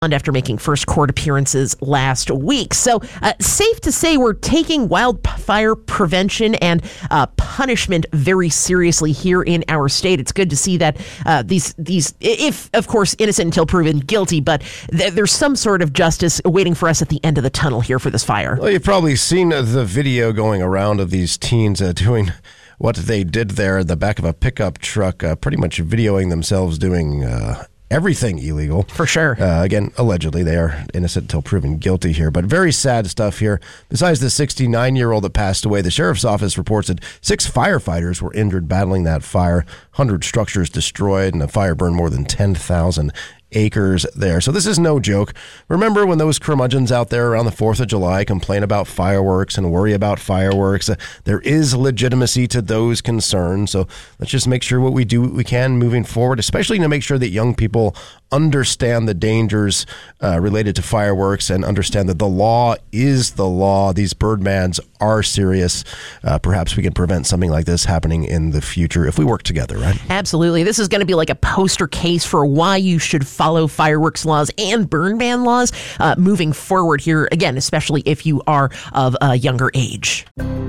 after making first court appearances last week. So safe to say we're taking wildfire prevention and punishment very seriously here in our state. It's good to see that these, if of course innocent until proven guilty, but there's some sort of justice waiting for us at the end of the tunnel here for this fire. Well, you've probably seen the video going around of these teens doing what they did there in the back of a pickup truck, pretty much videoing themselves doing everything illegal. For sure. Again, allegedly, they are innocent until proven guilty here. But very sad stuff here. Besides the 69-year-old that passed away, the sheriff's office reports that 6 firefighters were injured battling that fire, 100 structures destroyed, and the fire burned more than 10,000 acres there. So this is no joke. Remember when those curmudgeons out there around the 4th of July complain about fireworks and worry about fireworks? There is legitimacy to those concerns. So let's just make sure we can moving forward, especially to make sure that young people understand the dangers related to fireworks and understand that the law is the law. These bird bans are serious. Perhaps we can prevent something like this happening in the future if we work together, right? Absolutely. This is going to be like a poster case for why you should follow fireworks laws and burn ban laws moving forward here, again, especially if you are of a younger age.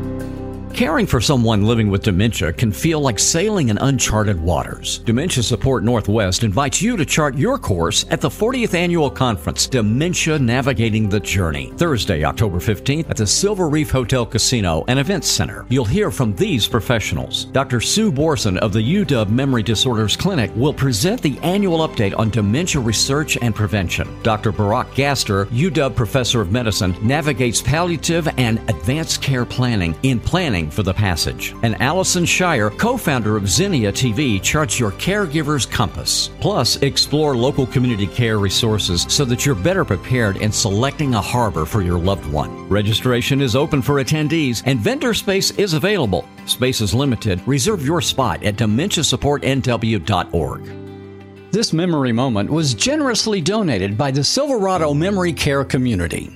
Caring for someone living with dementia can feel like sailing in uncharted waters. Dementia Support Northwest invites you to chart your course at the 40th Annual Conference, Dementia Navigating the Journey, Thursday, October 15th at the Silver Reef Hotel Casino and Events Center. You'll hear from these professionals. Dr. Sue Borson of the UW Memory Disorders Clinic will present the annual update on dementia research and prevention. Dr. Barack Gaster, UW Professor of Medicine, navigates palliative and advanced care planning in Planning for the Passage. And Allison Shire, co-founder of Zinnia TV, charts your caregiver's compass. Plus, explore local community care resources so that you're better prepared in selecting a harbor for your loved one. Registration is open for attendees and vendor space is available. Space is limited. Reserve your spot at dementiasupportnw.org. This memory moment was generously donated by the Silverado Memory Care Community.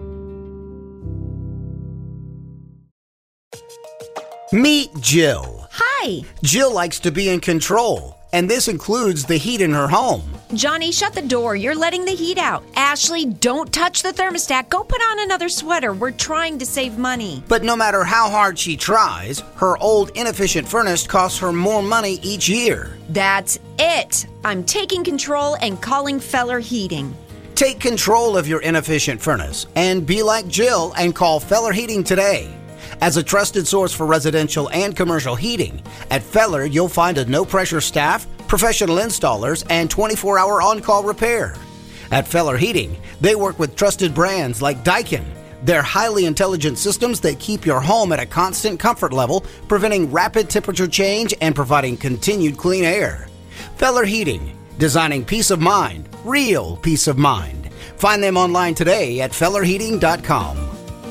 Meet Jill. Hi. Jill likes to be in control, and this includes the heat in her home. Johnny, shut the door. You're letting the heat out. Ashley, don't touch the thermostat. Go put on another sweater. We're trying to save money. But no matter how hard she tries, her old inefficient furnace costs her more money each year. That's it. I'm taking control and calling Feller Heating. Take control of your inefficient furnace and be like Jill and call Feller Heating today. As a trusted source for residential and commercial heating, at Feller you'll find a no-pressure staff, professional installers, and 24-hour on-call repair. At Feller Heating, they work with trusted brands like Daikin. They're highly intelligent systems that keep your home at a constant comfort level, preventing rapid temperature change and providing continued clean air. Feller Heating, designing peace of mind, real peace of mind. Find them online today at fellerheating.com.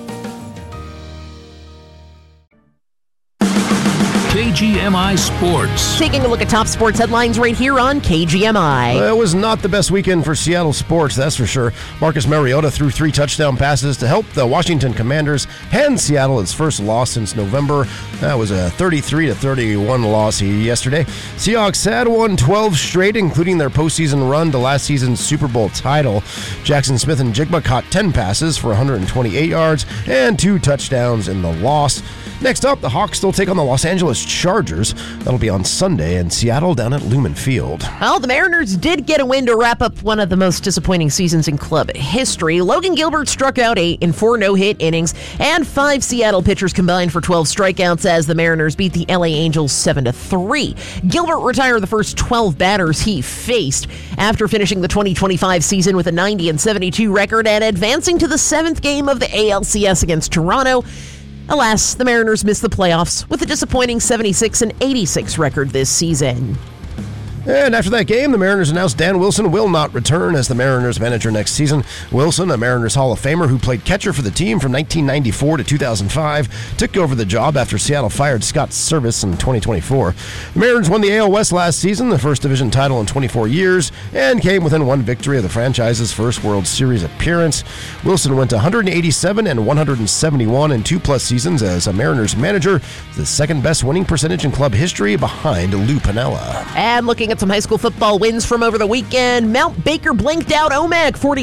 KGMI Sports. Taking a look at top sports headlines right here on KGMI. Well, it was not the best weekend for Seattle sports, that's for sure. Marcus Mariota threw 3 touchdown passes to help the Washington Commanders hand Seattle its first loss since November. That was a 33-31 loss yesterday. Seahawks had won 12 straight, including their postseason run to last season's Super Bowl title. Jackson Smith and Jigba caught 10 passes for 128 yards and 2 touchdowns in the loss. Next up, the Hawks still take on the Los Angeles Chargers. That'll be on Sunday in Seattle down at Lumen Field. Well, the Mariners did get a win to wrap up one of the most disappointing seasons in club history. Logan Gilbert struck out 8 in 4 no-hit innings, and 5 Seattle pitchers combined for 12 strikeouts as the Mariners beat the LA Angels 7-3. Gilbert retired the first 12 batters he faced after finishing the 2025 season with a 90-72 record and advancing to the 7th game of the ALCS against Toronto. Alas, the Mariners missed the playoffs with a disappointing 76-86 record this season. And after that game, the Mariners announced Dan Wilson will not return as the Mariners manager next season. Wilson, a Mariners Hall of Famer who played catcher for the team from 1994 to 2005, took over the job after Seattle fired Scott Service in 2024. The Mariners won the AL West last season, the first division title in 24 years, and came within 1 victory of the franchise's first World Series appearance. Wilson went to 187 and 171 in 2+ seasons as a Mariners manager, the second best winning percentage in club history behind Lou Piniella. And looking at some high school football wins from over the weekend. Mount Baker blinked out OMAC 40.